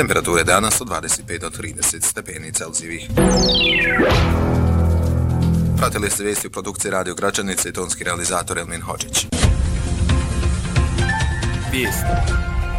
Temperature danas od 25 do 30 stepeni Celzijevih. Pratili ste vijesti u produkciji Radio Gračanice i tonski realizator Elmin Hodžić. Vijesti.